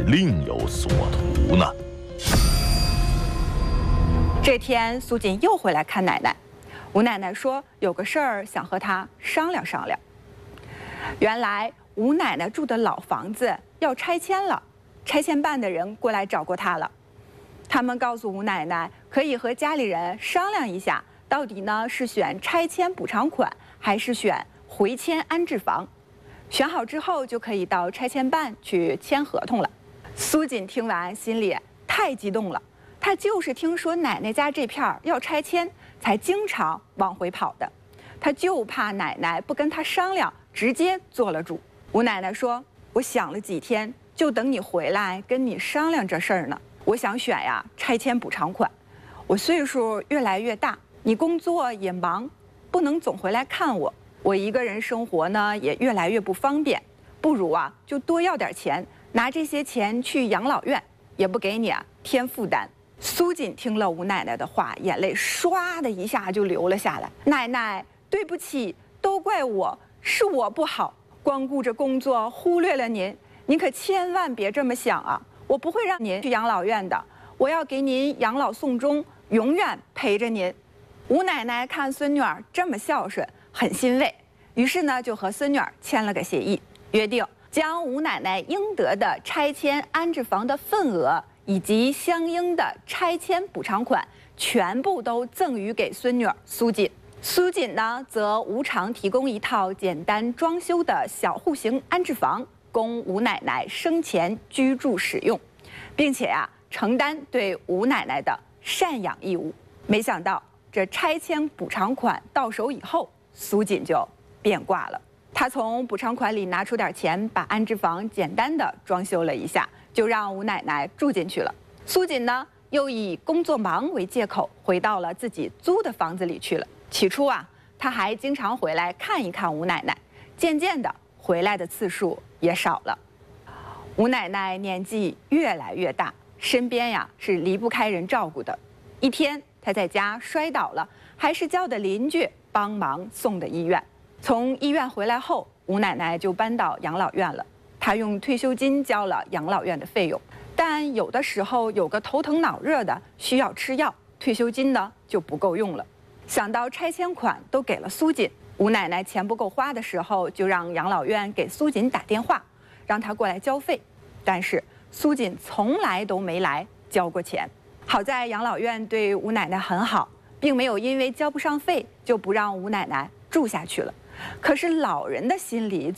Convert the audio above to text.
另有所图呢？ 这天，苏锦又回来看奶奶。吴奶奶说有个事儿想和她商量商量。原来吴奶奶住的老房子要拆迁了，拆迁办的人过来找过她了。他们告诉吴奶奶，可以和家里人商量一下，到底呢是选拆迁补偿款，还是选回迁安置房。选好之后，就可以到拆迁办去签合同了。苏锦听完，心里太激动了。他就是听说奶奶家这片儿要拆迁，才经常往回跑的。他就怕奶奶不跟他商量，直接做了主。吴奶奶说：“我想了几天，就等你回来跟你商量这事儿呢。我想选呀拆迁补偿款。我岁数越来越大，你工作也忙，不能总回来看我。我一个人生活呢也越来越不方便，不如啊就多要点钱，拿这些钱去养老院，也不给你啊添负担。”苏锦听了吴奶奶的话，眼泪唰的一下就流了下来。奶奶，对不起，都怪我，是我不好，光顾着工作，忽略了您。您可千万别这么想啊！我不会让您去养老院的，我要给您养老送终，永远陪着您。吴奶奶看孙女儿这么孝顺，很欣慰，于是呢就和孙女儿签了个协议，约定将吴奶奶应得的拆迁安置房的份额以及相应的拆迁补偿款，全部都赠予给孙女儿苏锦。苏锦呢，则无偿提供一套简单装修的小户型安置房，供吴奶奶生前居住使用，并且承担对吴奶奶的赡养义务。没想到这拆迁补偿款到手以后，苏锦就变卦了。他从补偿款里拿出点钱，把安置房简单的装修了一下，就让吴奶奶住进去了。苏锦呢，又以工作忙为借口，回到了自己租的房子里去了。起初他还经常回来看一看吴奶奶，渐渐的回来的次数也少了。吴奶奶年纪越来越大，身边是离不开人照顾的。一天，她在家摔倒了，还是叫的邻居帮忙送的医院。从医院回来后，吴奶奶就搬到养老院了。她用退休金交了养老院的费用，但有的时候有个头疼脑热的需要吃药，退休金呢就不够用了。想到拆迁款都给了苏锦，吴奶奶钱不够花的时候，就让养老院给苏锦打电话，让她过来交费。但是苏锦从来都没来交过钱。好在养老院对吴奶奶很好，并没有因为交不上费就不让吴奶奶住下去了。可是老人的心里